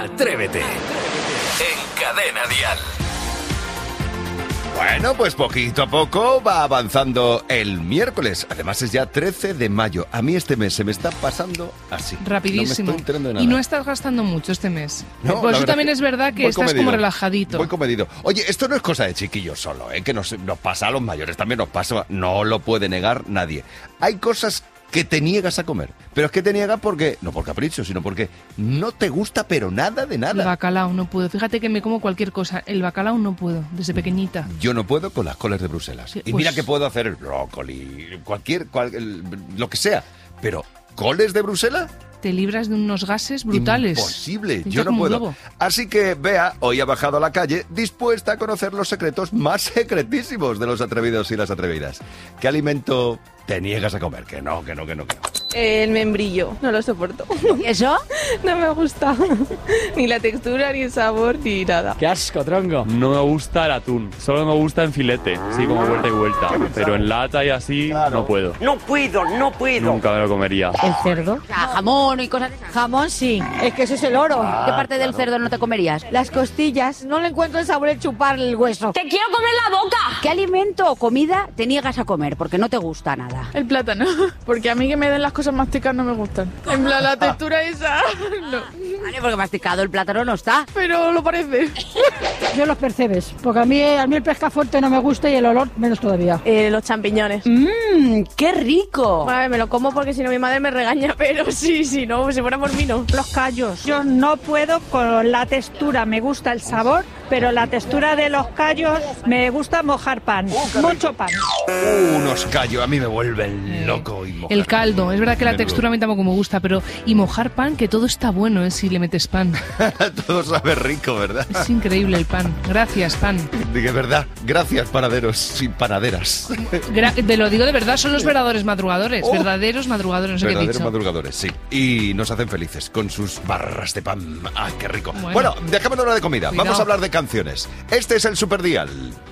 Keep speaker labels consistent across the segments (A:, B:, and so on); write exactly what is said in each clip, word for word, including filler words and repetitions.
A: Atrévete. En Cadena Dial.
B: Bueno, pues poquito a poco va avanzando el miércoles. Además es ya trece de mayo. A mí este mes se me está pasando así.
C: Rapidísimo.
B: No me estoy enterando de nada.
C: Y no estás gastando mucho este mes.
B: No,
C: Por eso
B: verdad
C: también
B: que
C: es verdad que
B: voy
C: estás
B: comedido.
C: como relajadito.
B: Voy comedido. Oye, esto no es cosa de chiquillos solo, ¿eh? Que nos, nos pasa a los mayores, también nos pasa. No lo puede negar nadie. Hay cosas que te niegas a comer. Pero es que te niegas porque, no por capricho, sino porque no te gusta pero nada de
C: El
B: nada.
C: bacalao no puedo. Fíjate que me como cualquier cosa. El bacalao no puedo, desde pequeñita.
B: Yo no puedo con las coles de Bruselas.
C: Sí,
B: y
C: pues-
B: mira que puedo hacer el brócoli, cualquier, cual- el- lo que sea. Pero, ¿coles de Bruselas?
C: Te libras de unos gases brutales.
B: Imposible,
C: Pinta
B: yo no
C: como un
B: puedo.
C: globo.
B: Así que Bea hoy ha bajado a la calle dispuesta a conocer los secretos más secretísimos de los atrevidos y las atrevidas. ¿Qué alimento te niegas a comer? Que no, que no, que no, que no.
D: El membrillo, no lo soporto.
E: ¿Eso?
D: No me gusta. Ni la textura, ni el sabor, ni nada.
F: ¡Qué asco, tronco! No me gusta el atún, solo me gusta en filete, sí, como vuelta y vuelta. Pero en lata y así no puedo.
G: No puedo, no puedo.
F: Nunca me lo comería.
E: ¿El cerdo? O sea, jamón y cosas de esas. Jamón sí. Es que ese es el oro. ¿Qué parte del cerdo no te comerías? Las costillas. No le encuentro el sabor de chupar el hueso.
H: ¡Te quiero comer la boca!
E: ¿Qué alimento o comida te niegas a comer porque no te gusta nada?
I: El plátano, porque a mí que me den las cosas masticadas no me gustan. En plan, la textura esa, no.
E: Vale, porque masticado el plátano no está.
I: Pero lo parece.
J: Yo los percebes, porque a mí, a mí el pescafuerte no me gusta y el olor menos todavía.
D: Eh, los champiñones.
E: Mmm, qué rico.
D: Vale, me lo como porque si no mi madre me regaña, pero sí, sí, no, si fuera por mí no.
J: Los callos. Yo no puedo con la textura, me gusta el sabor, pero la textura de los callos me gusta mojar pan, mucho pan.
B: Uh, unos callos, a mí me vuelven loco. Y mojar.
C: El caldo. Es verdad que la
B: Menudo.
C: textura a mí tampoco me gusta, pero... Y mojar pan, que todo está bueno, ¿eh? Si le metes pan.
B: Todo sabe rico, ¿verdad?
C: Es increíble el pan. Gracias, pan.
B: De verdad, gracias panaderos y panaderas.
C: Gra- te lo digo de verdad, son los verdaderos madrugadores.
B: Oh.
C: Verdaderos madrugadores, no sé qué he
B: Verdaderos
C: dicho.
B: madrugadores, sí. Y nos hacen felices con sus barras de pan. ¡Ah, qué rico! Bueno,
C: Bueno.
B: dejémonos hablar de comida.
C: Cuidado.
B: Vamos a hablar de canciones. Este es el Superdial.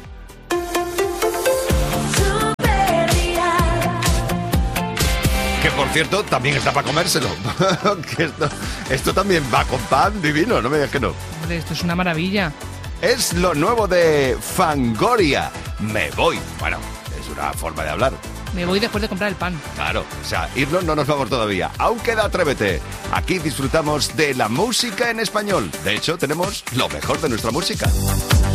B: Que por cierto, también está para comérselo. Que esto, esto también va con pan divino, no me digas que no.
C: Hombre, esto es una maravilla.
B: Es lo nuevo de Fangoria. Me voy. Bueno, es una forma de hablar.
C: Me voy después de comprar el pan.
B: Claro, o sea, irnos no nos vamos todavía. Aún queda Atrévete. Aquí disfrutamos de la música en español. De hecho, tenemos lo mejor de nuestra música.